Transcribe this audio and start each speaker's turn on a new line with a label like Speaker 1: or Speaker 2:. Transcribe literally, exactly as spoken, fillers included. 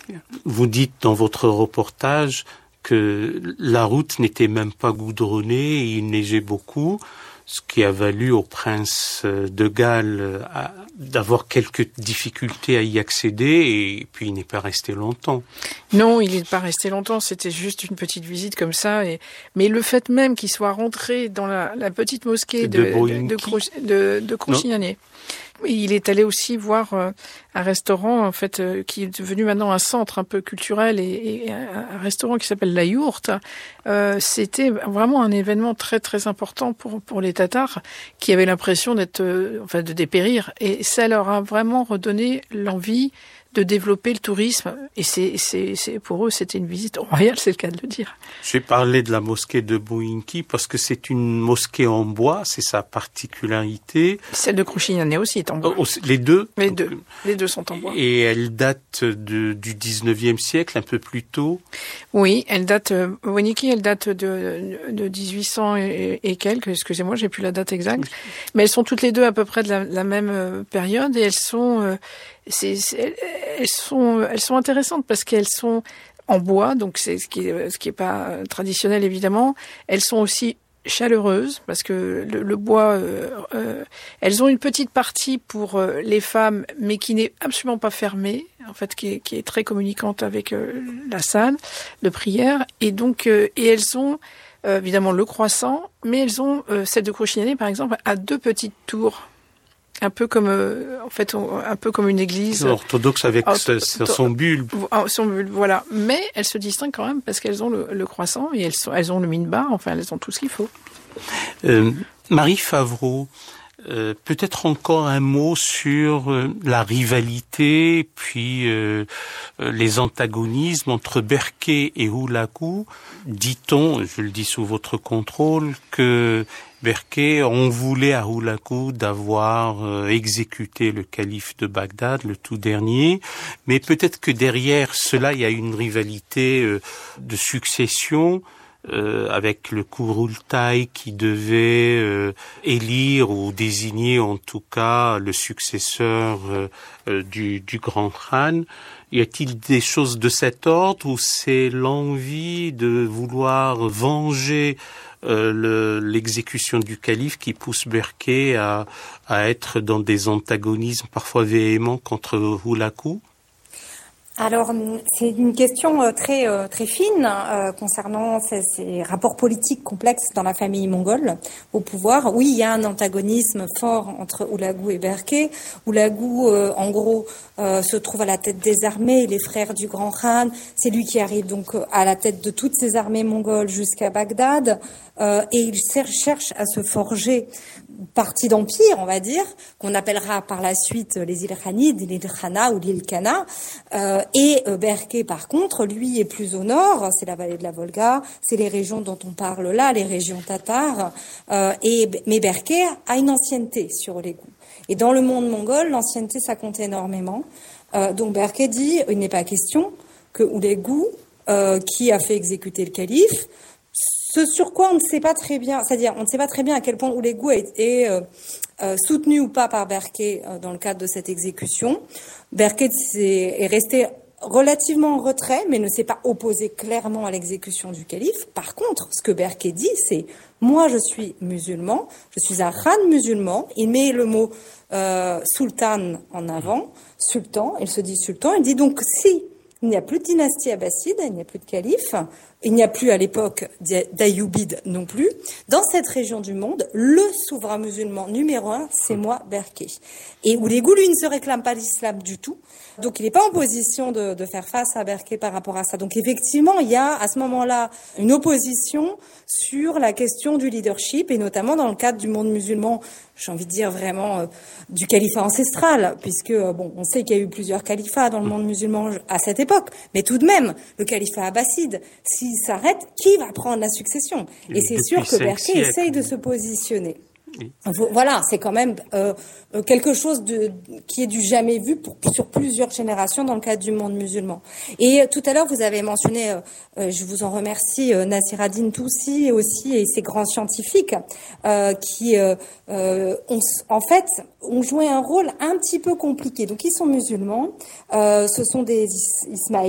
Speaker 1: Vous dites dans votre reportage que la route n'était même pas goudronnée et il neigeait beaucoup, ce qui a valu au prince de Galles à, d'avoir quelques difficultés à y accéder, et puis il n'est pas resté longtemps.
Speaker 2: Non, il n'est pas resté longtemps, c'était juste une petite visite comme ça. Et... Mais le fait même qu'il soit rentré dans la, la petite mosquée de, de, de, de, Cro... de, de Crocignanet, il est allé aussi voir euh, un restaurant en fait euh, qui est devenu maintenant un centre un peu culturel, et, et un restaurant qui s'appelle La Yourte. Euh, c'était vraiment un événement très très important pour pour les Tatars qui avaient l'impression d'être euh, enfin de dépérir, et ça leur a vraiment redonné l'envie de développer le tourisme, et c'est, c'est, c'est pour eux c'était une visite royale, c'est le cas de le dire.
Speaker 1: J'ai parlé de la mosquée de Boïnki parce que c'est une mosquée en bois, c'est sa particularité.
Speaker 2: Celle de Crocignanet aussi est en bois.
Speaker 1: Oh, les deux.
Speaker 2: Les deux, les deux sont en bois.
Speaker 1: Et elle date de, du dix-neuvième siècle, un peu plus tôt.
Speaker 2: Oui, elle date, euh, Boïnki, elle date de, de dix-huit cents et, et quelques, excusez-moi, j'ai plus la date exacte, oui. Mais elles sont toutes les deux à peu près de la, la même période, et elles sont, euh, c'est, c'est, elles sont, elles sont intéressantes parce qu'elles sont en bois, donc c'est ce qui est, ce qui est pas traditionnel évidemment. Elles sont aussi chaleureuses parce que le, le bois, euh, euh, elles ont une petite partie pour euh, les femmes, mais qui n'est absolument pas fermée, en fait, qui est, qui est très communicante avec euh, la salle de prière, et donc euh, et elles ont euh, évidemment le croissant, mais elles ont euh, celle de Crocignanet par exemple à deux petites tours. Un peu comme, euh, en fait, un peu comme une église
Speaker 1: orthodoxe avec ortho- ce, son bulbe.
Speaker 2: Son bulbe, voilà. Mais elles se distinguent quand même parce qu'elles ont le, le croissant et elles, sont, elles ont le minbar. Enfin, elles ont tout ce qu'il faut.
Speaker 1: Euh, Marie Favreau, euh, peut-être encore un mot sur euh, la rivalité, puis euh, les antagonismes entre Berké et Hulagu. Dit-on, je le dis sous votre contrôle, que Berké, on voulait à Hulagu d'avoir euh, exécuté le calife de Bagdad, le tout dernier, mais peut-être que derrière cela, il y a une rivalité euh, de succession euh, avec le Kurultai qui devait euh, élire ou désigner en tout cas le successeur euh, euh, du, du grand Khan. Y a-t-il des choses de cet ordre ou c'est l'envie de vouloir venger Euh, le, l'exécution du calife qui pousse Berké à, à être dans des antagonismes parfois véhéments contre Hulagu?
Speaker 3: Alors, c'est une question très très fine euh, concernant ces, ces rapports politiques complexes dans la famille mongole au pouvoir. Oui, il y a un antagonisme fort entre Hulagu et Berké. Hulagu, euh, en gros, euh, se trouve à la tête des armées, les frères du grand Khan. C'est lui qui arrive donc à la tête de toutes ces armées mongoles jusqu'à Bagdad. Euh, et il cherche à se forger partie d'empire, on va dire, qu'on appellera par la suite les îles Khanid, l'île Khana ou l'île Kana. Euh, et euh, Berké, par contre, lui est plus au nord, c'est la vallée de la Volga, c'est les régions dont on parle là, les régions tatares. Euh, et, mais Berké a une ancienneté sur Hulagu. Et dans le monde mongol, l'ancienneté, ça compte énormément. Euh, donc Berké dit, il n'est pas question que Hulagu, euh, qui a fait exécuter le calife, ce sur quoi on ne sait pas très bien, c'est-à-dire on ne sait pas très bien à quel point Hulagu est, est euh, euh, soutenu ou pas par Berké euh, dans le cadre de cette exécution. Berké est, est resté relativement en retrait, mais ne s'est pas opposé clairement à l'exécution du calife. Par contre, ce que Berké dit, c'est « moi, je suis musulman, je suis un khan musulman ». Il met le mot euh, « sultan » en avant, « sultan », il se dit « sultan ». Il dit donc « si il n'y a plus de dynastie abbasside, il n'y a plus de calife, il n'y a plus à l'époque d'Ayyoubides non plus. Dans cette région du monde, le souverain musulman numéro un, c'est moi, Berké. » Et Hulagu, lui, ne se réclame pas l'islam du tout. Donc, il n'est pas en position de, de faire face à Berké par rapport à ça. Donc, effectivement, il y a à ce moment-là une opposition sur la question du leadership, et notamment dans le cadre du monde musulman, j'ai envie de dire vraiment euh, du califat ancestral, puisque, euh, bon, on sait qu'il y a eu plusieurs califats dans le monde musulman à cette époque, mais tout de même, le califat abbasside, s'il s'arrête, qui va prendre la succession? Et c'est sûr que Berké essaye de se positionner. Oui. Voilà, c'est quand même euh, quelque chose de qui est du jamais vu pour, sur plusieurs générations dans le cadre du monde musulman. Et euh, tout à l'heure, vous avez mentionné, euh, je vous en remercie, euh, Nasiruddin Toussi aussi et ses grands scientifiques euh, qui, euh, euh, ont, en fait, ont joué un rôle un petit peu compliqué. Donc, ils sont musulmans, euh, ce sont des is- ismaélites.